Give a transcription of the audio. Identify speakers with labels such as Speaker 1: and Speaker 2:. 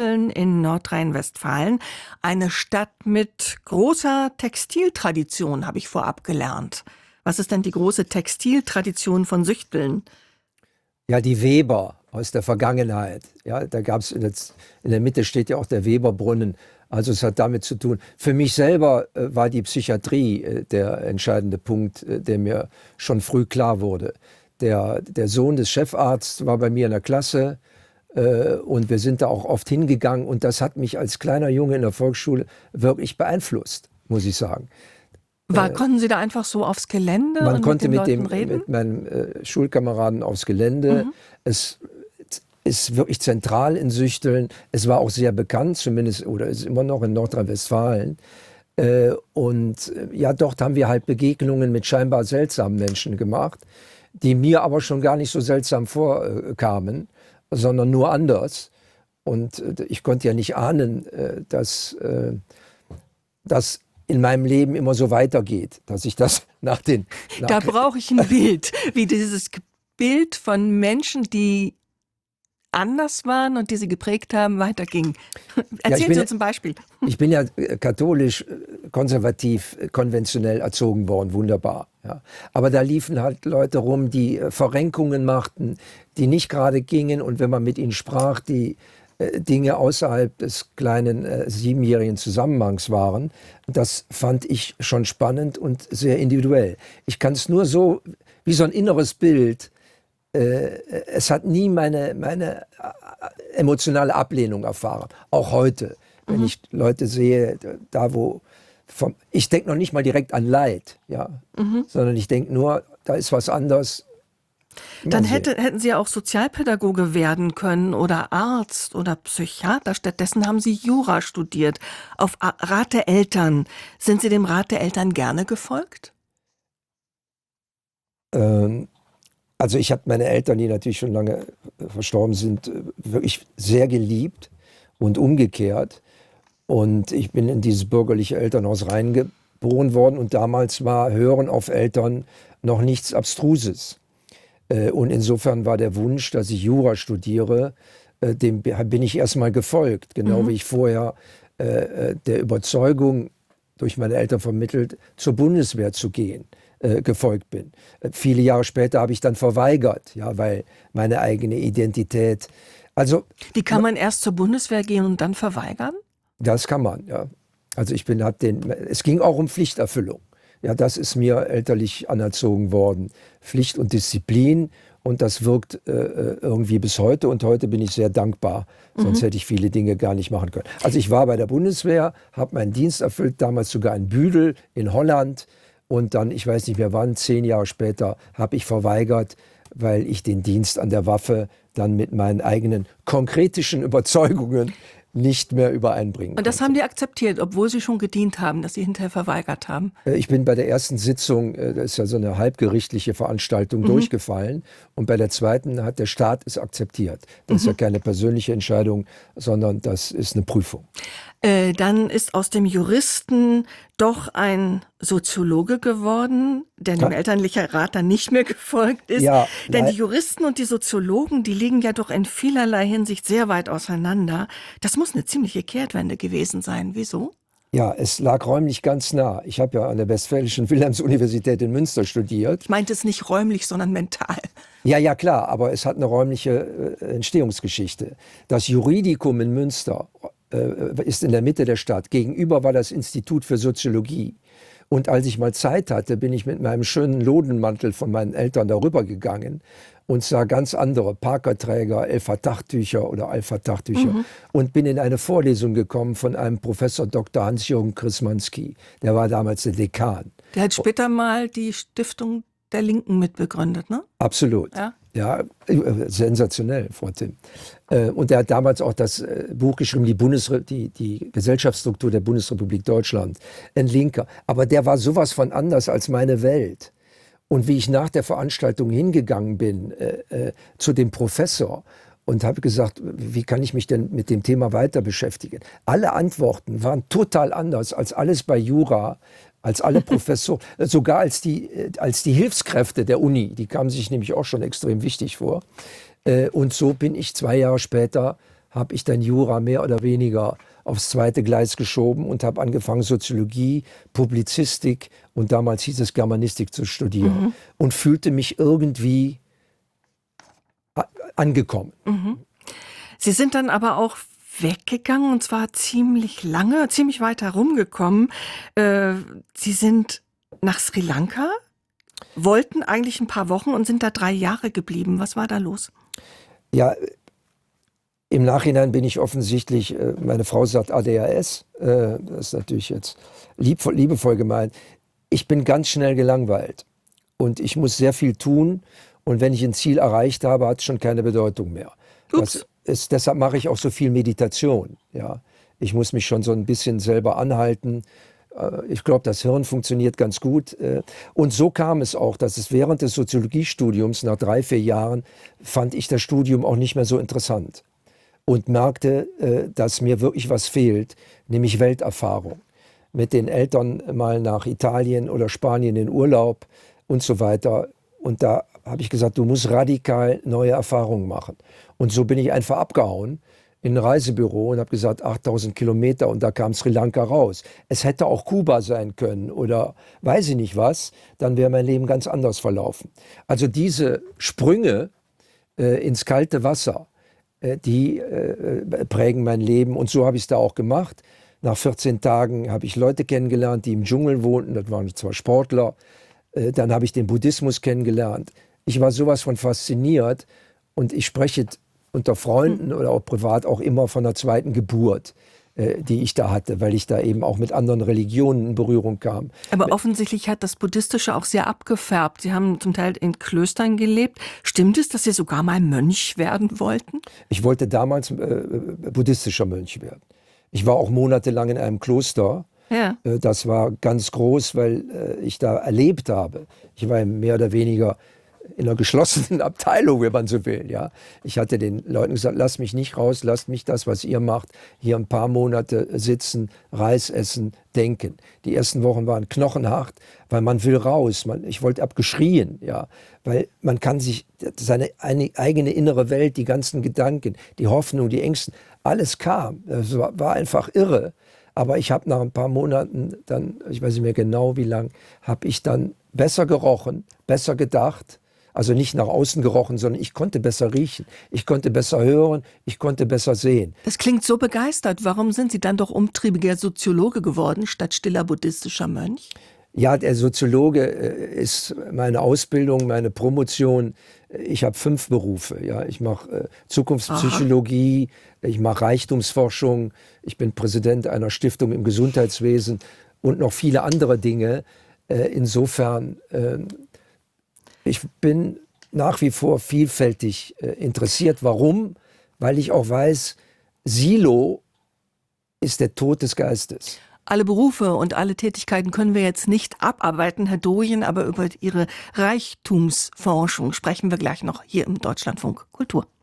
Speaker 1: Süchteln in Nordrhein-Westfalen. Eine Stadt mit großer Textiltradition, habe ich vorab gelernt. Was ist denn die große Textiltradition von Süchteln?
Speaker 2: Ja, die Weber aus der Vergangenheit. Ja, da gab es in der Mitte steht ja auch der Weberbrunnen. Also es hat damit zu tun. Für mich selber war die Psychiatrie der entscheidende Punkt, der mir schon früh klar wurde. Der Sohn des Chefarztes war bei mir in der Klasse und wir sind da auch oft hingegangen. Und das hat mich als kleiner Junge in der Volksschule wirklich beeinflusst, muss ich sagen.
Speaker 1: Konnten Sie da einfach so aufs Gelände
Speaker 2: Man
Speaker 1: und
Speaker 2: konnte
Speaker 1: mit den Leuten reden?
Speaker 2: mit meinem Schulkameraden aufs Gelände. Es ist wirklich zentral in Süchteln. Es war auch sehr bekannt, zumindest, oder ist immer noch in Nordrhein-Westfalen. Ja, dort haben wir halt Begegnungen mit scheinbar seltsamen Menschen gemacht, die mir aber schon gar nicht so seltsam vorkamen, sondern nur anders. Und ich konnte ja nicht ahnen, dass das in meinem Leben immer so weitergeht, dass ich das
Speaker 1: Da brauche ich ein Bild, wie dieses Bild von Menschen, die anders waren und die sie geprägt haben, weiterging. Erzählen Sie uns ein Beispiel.
Speaker 2: Ich bin ja katholisch, konservativ, konventionell erzogen worden, wunderbar. Ja. Aber da liefen halt Leute rum, die Verrenkungen machten, die nicht gerade gingen. Und wenn man mit ihnen sprach, die Dinge außerhalb des kleinen 7-jährigen Zusammenhangs waren. Das fand ich schon spannend und sehr individuell. Ich kann es nur so, wie so ein inneres Bild, es hat nie meine emotionale Ablehnung erfahren. Auch heute, wenn ich Leute sehe, da wo, ich denke noch nicht mal direkt an Leid, ja, sondern ich denke nur, da ist was anderes.
Speaker 1: Dann hätten Sie ja auch Sozialpädagoge werden können oder Arzt oder Psychiater. Stattdessen haben Sie Jura studiert. Auf Rat der Eltern. Sind Sie dem Rat der Eltern gerne gefolgt?
Speaker 2: Also ich habe meine Eltern, die natürlich schon lange verstorben sind, wirklich sehr geliebt und umgekehrt. Und ich bin in dieses bürgerliche Elternhaus reingeboren worden. Und damals war Hören auf Eltern noch nichts Abstruses. Und insofern war der Wunsch, dass ich Jura studiere, dem bin ich erstmal gefolgt. Genau wie ich vorher der Überzeugung, durch meine Eltern vermittelt, zur Bundeswehr zu gehen, gefolgt bin. Viele Jahre später habe ich dann verweigert, ja, weil meine eigene Identität. Also,
Speaker 1: wie kann man erst zur Bundeswehr gehen und dann verweigern?
Speaker 2: Das kann man, ja. Also es ging auch um Pflichterfüllung. Ja, das ist mir elterlich anerzogen worden. Pflicht und Disziplin. Und das wirkt irgendwie bis heute. Und heute bin ich sehr dankbar. Sonst hätte ich viele Dinge gar nicht machen können. Also ich war bei der Bundeswehr, habe meinen Dienst erfüllt, damals sogar in Büdel in Holland. Und dann, ich weiß nicht mehr wann, 10 Jahre später, habe ich verweigert, weil ich den Dienst an der Waffe dann mit meinen eigenen konkretischen Überzeugungen nicht mehr übereinbringen
Speaker 1: Und das
Speaker 2: konnte.
Speaker 1: haben die akzeptiert, obwohl sie schon gedient haben, dass sie hinterher verweigert haben?
Speaker 2: Ich bin bei der ersten Sitzung, das ist ja so eine halbgerichtliche Veranstaltung, durchgefallen. Und bei der zweiten hat der Staat es akzeptiert. Das ist ja keine persönliche Entscheidung, sondern das ist eine Prüfung.
Speaker 1: Dann ist aus dem Juristen doch ein Soziologe geworden, der dem elterlichen Rat dann nicht mehr gefolgt ist.
Speaker 2: Ja,
Speaker 1: denn die Juristen und die Soziologen, die liegen ja doch in vielerlei Hinsicht sehr weit auseinander. Das muss eine ziemliche Kehrtwende gewesen sein. Wieso?
Speaker 2: Ja, es lag räumlich ganz nah. Ich habe ja an der Westfälischen Wilhelms-Universität in Münster studiert.
Speaker 1: Ich meinte es nicht räumlich, sondern mental.
Speaker 2: Ja, klar, aber es hat eine räumliche Entstehungsgeschichte. Das Juridikum in Münster ist in der Mitte der Stadt. Gegenüber war das Institut für Soziologie. Und als ich mal Zeit hatte, bin ich mit meinem schönen Lodenmantel von meinen Eltern darüber gegangen und sah ganz andere Parkerträger, Elfer-Tachtücher oder Alpha-Tachtücher und bin in eine Vorlesung gekommen von einem Professor Dr. Hans-Jürgen Krismanski. Der war damals der Dekan.
Speaker 1: Der hat später mal die Stiftung der Linken mitbegründet, ne?
Speaker 2: Absolut. Ja, sensationell, Frau Timm. Und er hat damals auch das Buch geschrieben, die Gesellschaftsstruktur der Bundesrepublik Deutschland. Ein Linker. Aber der war sowas von anders als meine Welt. Und wie ich nach der Veranstaltung hingegangen bin zu dem Professor und habe gesagt, wie kann ich mich denn mit dem Thema weiter beschäftigen? Alle Antworten waren total anders als alles bei Jura, als alle Professoren, sogar als die Hilfskräfte der Uni, die kamen sich nämlich auch schon extrem wichtig vor. Und so bin ich 2 Jahre später habe ich dann Jura mehr oder weniger aufs zweite Gleis geschoben und habe angefangen, Soziologie, Publizistik und damals hieß es Germanistik zu studieren und fühlte mich irgendwie angekommen.
Speaker 1: Sie sind dann aber auch weggegangen und zwar ziemlich lange, ziemlich weit herumgekommen. Sie sind nach Sri Lanka, wollten eigentlich ein paar Wochen und sind da 3 Jahre geblieben. Was war da los?
Speaker 2: Ja, im Nachhinein bin ich offensichtlich, meine Frau sagt ADHS, das ist natürlich jetzt liebevoll gemeint. Ich bin ganz schnell gelangweilt und ich muss sehr viel tun und wenn ich ein Ziel erreicht habe, hat es schon keine Bedeutung mehr. Deshalb mache ich auch so viel Meditation. Ja. Ich muss mich schon so ein bisschen selber anhalten. Ich glaube, das Hirn funktioniert ganz gut. Und so kam es auch, dass es während des Soziologiestudiums, nach 3, 4 Jahren, fand ich das Studium auch nicht mehr so interessant. Und merkte, dass mir wirklich was fehlt, nämlich Welterfahrung. Mit den Eltern mal nach Italien oder Spanien in Urlaub und so weiter. Und da habe ich gesagt, du musst radikal neue Erfahrungen machen. Und so bin ich einfach abgehauen in ein Reisebüro und habe gesagt, 8000 Kilometer und da kam Sri Lanka raus. Es hätte auch Kuba sein können oder weiß ich nicht was, dann wäre mein Leben ganz anders verlaufen. Also diese Sprünge ins kalte Wasser, die prägen mein Leben und so habe ich es da auch gemacht. Nach 14 Tagen habe ich Leute kennengelernt, die im Dschungel wohnten, das waren zwar Sportler, dann habe ich den Buddhismus kennengelernt. Ich war sowas von fasziniert und ich spreche unter Freunden oder auch privat auch immer von der zweiten Geburt, die ich da hatte, weil ich da eben auch mit anderen Religionen in Berührung kam.
Speaker 1: Aber offensichtlich hat das Buddhistische auch sehr abgefärbt. Sie haben zum Teil in Klöstern gelebt. Stimmt es, dass Sie sogar mal Mönch werden wollten?
Speaker 2: Ich wollte damals buddhistischer Mönch werden. Ich war auch monatelang in einem Kloster.
Speaker 1: Ja.
Speaker 2: Das war ganz groß, weil ich da erlebt habe. Ich war mehr oder weniger in einer geschlossenen Abteilung, wenn man so will. Ja. Ich hatte den Leuten gesagt, lasst mich nicht raus, lasst mich das, was ihr macht, hier ein paar Monate sitzen, Reis essen, denken. Die ersten Wochen waren knochenhart, weil man will raus. Ich wollte abgeschrien, ja, weil man kann sich seine eigene innere Welt, die ganzen Gedanken, die Hoffnung, die Ängste, alles kam. Das war einfach irre. Aber ich habe nach ein paar Monaten dann, ich weiß nicht mehr genau wie lang, habe ich dann besser gerochen, besser gedacht. Also nicht nach außen gerochen, sondern ich konnte besser riechen, ich konnte besser hören, ich konnte besser sehen.
Speaker 1: Das klingt so begeistert. Warum sind Sie dann doch umtriebiger Soziologe geworden, statt stiller buddhistischer Mönch?
Speaker 2: Ja, der Soziologe ist meine Ausbildung, meine Promotion. Ich habe 5 Berufe. Ja. Ich mache Zukunftspsychologie, ich mache Reichtumsforschung, ich bin Präsident einer Stiftung im Gesundheitswesen und noch viele andere Dinge. Insofern ich bin nach wie vor vielfältig interessiert. Warum? Weil ich auch weiß, Silo ist der Tod des Geistes.
Speaker 1: Alle Berufe und alle Tätigkeiten können wir jetzt nicht abarbeiten, Herr Doyen, aber über Ihre Reichtumsforschung sprechen wir gleich noch hier im Deutschlandfunk Kultur.